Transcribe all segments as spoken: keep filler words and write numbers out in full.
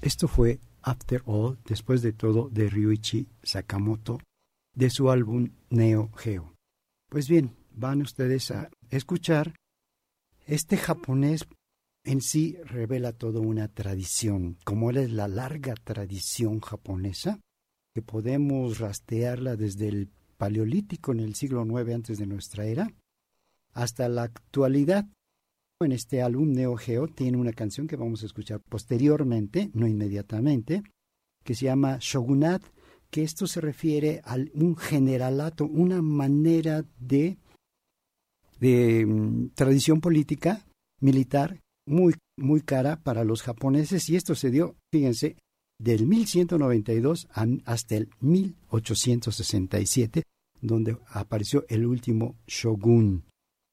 Esto fue After All, después de todo, de Ryuichi Sakamoto, de su álbum Neo Geo. Pues bien, van ustedes a escuchar. Este japonés en sí revela toda una tradición, como es la larga tradición japonesa, que podemos rastrearla desde el Paleolítico en el siglo nueve antes de nuestra era, hasta la actualidad. En este álbum Neo Geo tiene una canción que vamos a escuchar posteriormente, no inmediatamente, que se llama Shogunat, que esto se refiere a un generalato, una manera de, de um, tradición política, militar, muy, muy cara para los japoneses, y esto se dio, fíjense, del mil ciento noventa y dos hasta el mil ochocientos sesenta y siete, donde apareció el último shogun.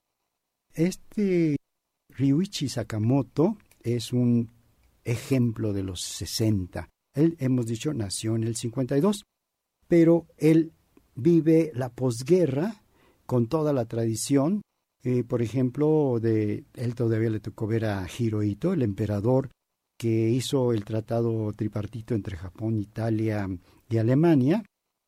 Este Ryuichi Sakamoto es un ejemplo de los sesenta. Él, hemos dicho, nació en el cincuenta y dos, pero él vive la posguerra con toda la tradición. Eh, por ejemplo, de él todavía le tocó ver a Hirohito, el emperador que hizo el tratado tripartito entre Japón, Italia y Alemania,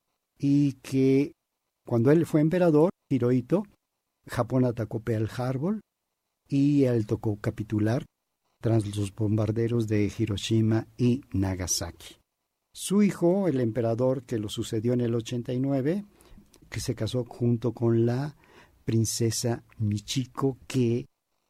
y que cuando él fue emperador, Hirohito, Japón atacó Pearl Harbor y él tocó capitular tras los bombarderos de Hiroshima y Nagasaki. Su hijo, el emperador que lo sucedió en el ochenta y nueve, que se casó junto con la princesa Michiko, que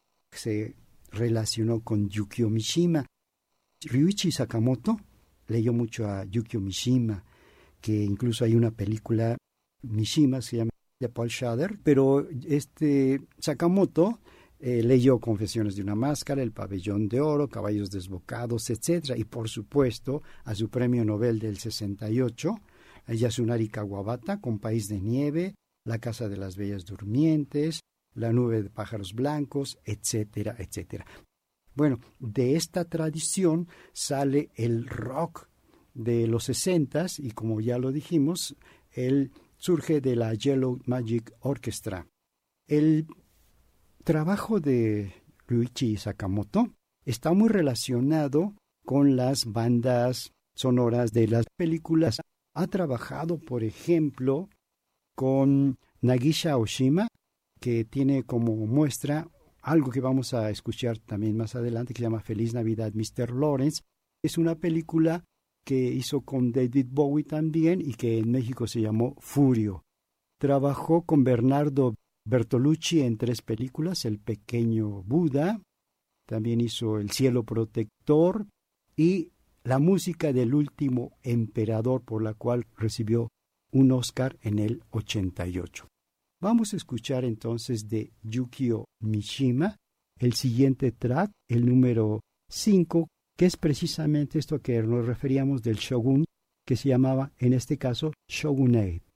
se relacionó con Yukio Mishima. Ryuichi Sakamoto leyó mucho a Yukio Mishima, que incluso hay una película, Mishima se llama, de Paul Schrader, pero este Sakamoto eh, leyó Confesiones de una máscara, El pabellón de oro, Caballos desbocados, etcétera, y por supuesto a su premio Nobel del sesenta y ocho, Yasunari Kawabata, con País de nieve, La casa de las bellas durmientes, La nube de pájaros blancos, etcétera, etcétera. Bueno, de esta tradición sale el rock de los sesentas, y como ya lo dijimos, él surge de la Yellow Magic Orchestra. El trabajo de Ryuichi Sakamoto está muy relacionado con las bandas sonoras de las películas. Ha trabajado, por ejemplo, con Nagisha Oshima, que tiene como muestra algo que vamos a escuchar también más adelante, que se llama Feliz Navidad, mister Lawrence. Es una película que hizo con David Bowie también y que en México se llamó Furio. Trabajó con Bernardo Bertolucci en tres películas, El pequeño Buda, también hizo El cielo protector y la música del último emperador, por la cual recibió un Oscar en el ochenta y ocho. Vamos a escuchar entonces de Yukio Mishima el siguiente track, el número cinco, que es precisamente esto que nos referíamos del shogun, que se llamaba en este caso Shogunate.